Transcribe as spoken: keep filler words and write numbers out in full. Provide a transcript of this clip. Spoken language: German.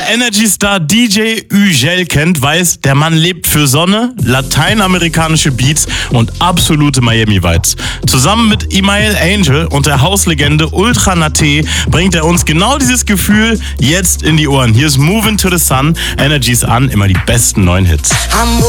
Wer Energy Star D J Ügel kennt, weiß, der Mann lebt für Sonne, lateinamerikanische Beats und absolute Miami-Vibes. Zusammen mit Imael Angel und der Hauslegende Ultra Naté bringt er uns genau dieses Gefühl jetzt in die Ohren. Hier ist Movin' to the Sun, Energy's an, immer die besten neuen Hits.